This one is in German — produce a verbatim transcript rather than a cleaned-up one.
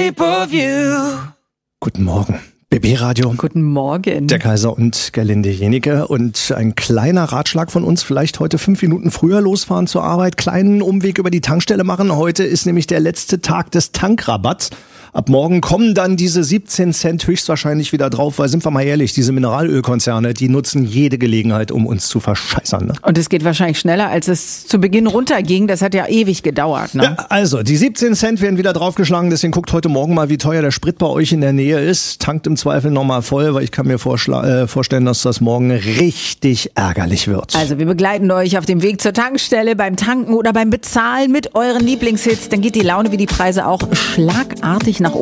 shape of you. Guten Morgen. B B-Radio. Guten Morgen. Der Kaiser und Gerlinde Jenike. Und ein kleiner Ratschlag von uns, vielleicht heute fünf Minuten früher losfahren zur Arbeit, kleinen Umweg über die Tankstelle machen. Heute ist nämlich der letzte Tag des Tankrabatts. Ab morgen kommen dann diese siebzehn Cent höchstwahrscheinlich wieder drauf, weil, sind wir mal ehrlich, diese Mineralölkonzerne, die nutzen jede Gelegenheit, um uns zu verscheißern. Ne? Und es geht wahrscheinlich schneller, als es zu Beginn runterging. Das hat ja ewig gedauert. Ne? Ja, also, die siebzehn Cent werden wieder draufgeschlagen, deswegen guckt heute Morgen mal, wie teuer der Sprit bei euch in der Nähe ist. Tankt im Zweifel nochmal voll, weil ich kann mir vorschla- äh, vorstellen, dass das morgen richtig ärgerlich wird. Also wir begleiten euch auf dem Weg zur Tankstelle, beim Tanken oder beim Bezahlen mit euren Lieblingshits. Dann geht die Laune wie die Preise auch schlagartig nach